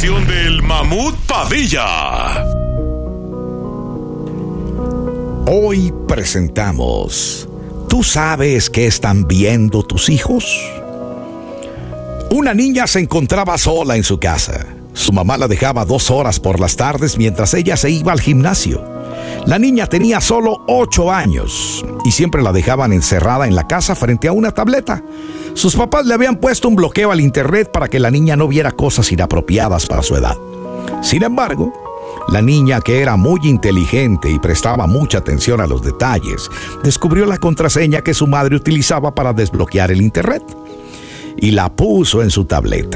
sección del Mamut Padilla. Hoy presentamos ¿Tú sabes qué están viendo tus hijos? Una niña se encontraba sola en su casa. Su mamá la dejaba 2 horas por las tardes mientras ella se iba al gimnasio. La niña tenía solo 8 años y siempre la dejaban encerrada en la casa frente a una tableta. Sus papás le habían puesto un bloqueo al internet para que la niña no viera cosas inapropiadas para su edad. Sin embargo, la niña, que era muy inteligente y prestaba mucha atención a los detalles, descubrió la contraseña que su madre utilizaba para desbloquear el internet y la puso en su tableta.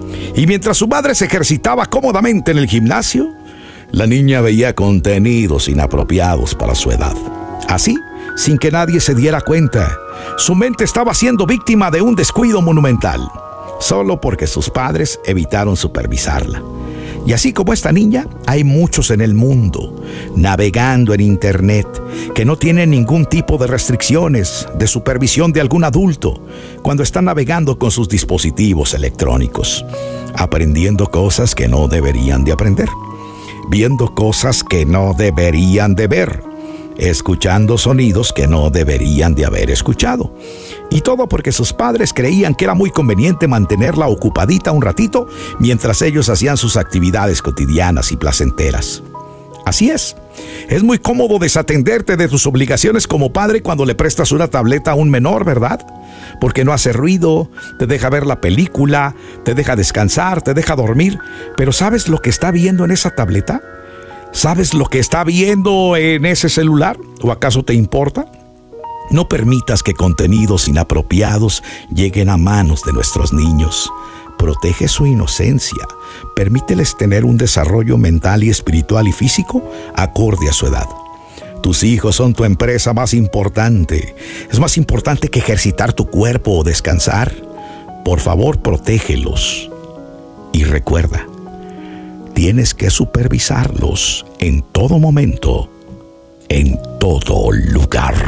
Y mientras su madre se ejercitaba cómodamente en el gimnasio, la niña veía contenidos inapropiados para su edad. Así, sin que nadie se diera cuenta, su mente estaba siendo víctima de un descuido monumental, solo porque sus padres evitaron supervisarla. Y así como esta niña, hay muchos en el mundo, navegando en internet, que no tienen ningún tipo de restricciones, de supervisión de algún adulto, cuando están navegando con sus dispositivos electrónicos, aprendiendo cosas que no deberían de aprender, viendo cosas que no deberían de ver, escuchando sonidos que no deberían de haber escuchado. Y todo porque sus padres creían que era muy conveniente mantenerla ocupadita un ratito mientras ellos hacían sus actividades cotidianas y placenteras. Así es muy cómodo desatenderte de tus obligaciones como padre cuando le prestas una tableta a un menor, ¿verdad? Porque no hace ruido, te deja ver la película, te deja descansar, te deja dormir. Pero ¿sabes lo que está viendo en esa tableta? ¿Sabes lo que está viendo en ese celular? ¿O acaso te importa? No permitas que contenidos inapropiados lleguen a manos de nuestros niños. Protege su inocencia. Permíteles tener un desarrollo mental y espiritual y físico acorde a su edad. Tus hijos son tu empresa más importante. Es más importante que ejercitar tu cuerpo o descansar. Por favor, protégelos. Y recuerda, tienes que supervisarlos en todo momento, en todo lugar.